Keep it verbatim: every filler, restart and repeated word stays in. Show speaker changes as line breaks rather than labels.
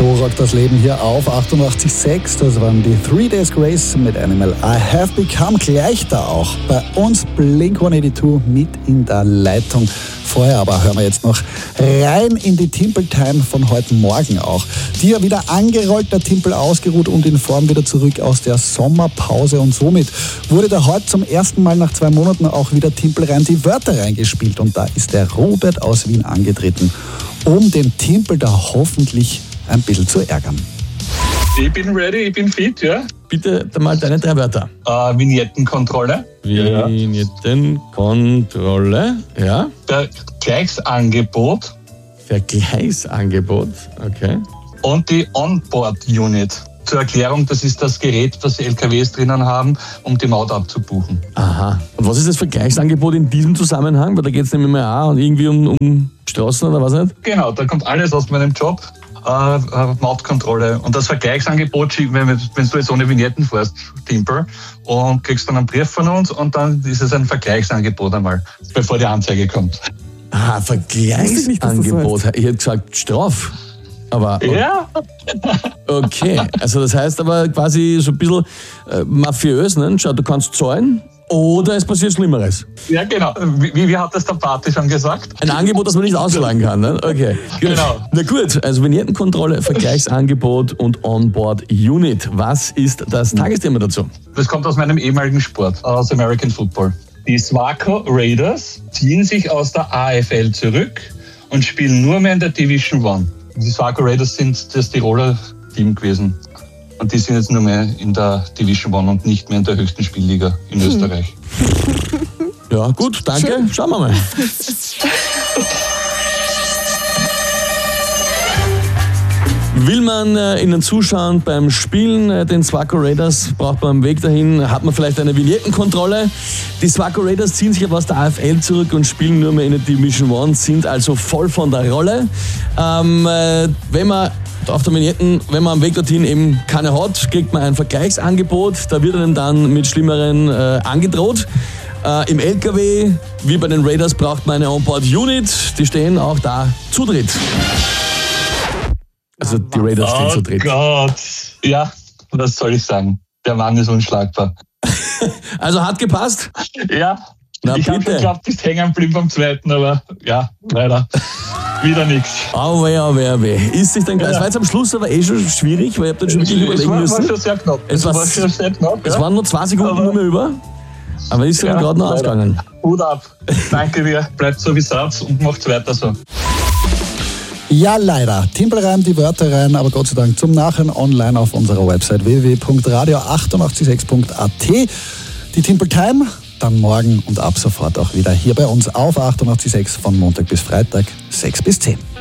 So rockt das Leben hier auf achtundachtzig Komma sechs. Das waren die Three Days Grace mit Animal I Have Become. Gleich da auch bei uns Blink hundertzweiundachtzig mit in der Leitung. Vorher aber hören wir jetzt noch rein in die Timple Time von heute Morgen auch. Die ja wieder angerollt, der Timpel ausgeruht und in Form wieder zurück aus der Sommerpause. Und somit wurde da heute zum ersten Mal nach zwei Monaten auch wieder Timpel rein die Wörter reingespielt. Und da ist der Robert aus Wien angetreten, um den Timpel da hoffentlich ein bisschen zu ärgern.
Ich bin ready, ich bin fit, ja.
Bitte mal deine drei Wörter.
Äh, Vignettenkontrolle.
Vignettenkontrolle, ja.
Vergleichsangebot.
Vergleichsangebot, okay.
Und die Onboard-Unit. Zur Erklärung, das ist das Gerät, das die L K Ws drinnen haben, um die Maut abzubuchen.
Aha. Und was ist das Vergleichsangebot in diesem Zusammenhang? Weil da geht es nämlich mal auch irgendwie um, um Straßen oder was nicht?
Genau, da kommt alles aus meinem Job. Äh, Mautkontrolle. Und das Vergleichsangebot, wenn, wenn du jetzt ohne Vignetten fährst, Timpel, und kriegst dann einen Brief von uns und dann ist es ein Vergleichsangebot einmal, bevor die Anzeige kommt.
Ah, Vergleichsangebot. Ich hätte gesagt Straf. Aber,
ja.
Okay, also das heißt aber quasi so ein bisschen äh, mafiös, ne? Schau, du kannst zahlen oder es passiert Schlimmeres.
Ja, genau. Wie, wie hat das der Pate schon gesagt?
Ein Angebot, das man nicht ausschlagen kann, ne? Okay, gut.
Genau.
Na gut, also Vignettenkontrolle, Vergleichsangebot und Onboard-Unit. Was ist das Tagesthema dazu?
Das kommt aus meinem ehemaligen Sport, aus American Football. Die Swaco Raiders ziehen sich aus der A F L zurück und spielen nur mehr in der Division One. Die Swaco Raiders sind das Tiroler Team gewesen. Und die sind jetzt nur mehr in der Division One und nicht mehr in der höchsten Spielliga in hm. Österreich.
Ja, gut, danke. Schön. Schauen wir mal. Will man äh, Ihnen zuschauen beim Spielen äh, den Swaco Raiders, braucht man am Weg dahin, hat man vielleicht eine Vignettenkontrolle. Die Swaco Raiders ziehen sich aber aus der A F L zurück und spielen nur mehr in der Division One, sind also voll von der Rolle. Ähm, äh, wenn man auf der Vignetten, wenn man am Weg dorthin eben keine hat, kriegt man ein Vergleichsangebot, da wird einem dann mit Schlimmeren äh, angedroht. Äh, Im L K W, wie bei den Raiders, braucht man eine Onboard-Unit, die stehen auch da zu dritt. Also die Raiders stehen
oh
zu dritt.
Oh Gott. Ja, was soll ich sagen? Der Mann ist unschlagbar.
Also hat gepasst?
Ja.
Na,
ich habe schon geglaubt, bist hängen geblieben beim zweiten, aber ja, leider. Wieder nichts.
Oh weh, oh weh, oh weh. Ist sich dann klar. Es war jetzt am Schluss aber eh schon schwierig, weil ich habe dann schon wirklich
es
überlegen
war,
müssen.
War schon sehr knapp.
Es,
es
war,
war schon sehr knapp.
Es
ja.
waren nur zwei Sekunden
aber,
nur mehr über. Aber ist ja, dann gerade noch leider. Ausgegangen.
Hut ab. Danke dir. Bleibt so wie Satz und macht's weiter so.
Ja, leider. Timpel rein, die Wörter rein, aber Gott sei Dank zum Nachhören online auf unserer Website w w w punkt radio achtundachtzig sechs punkt a t. Die Timpel Time dann morgen und ab sofort auch wieder hier bei uns auf achtundachtzig Komma sechs von Montag bis Freitag, sechs bis zehn.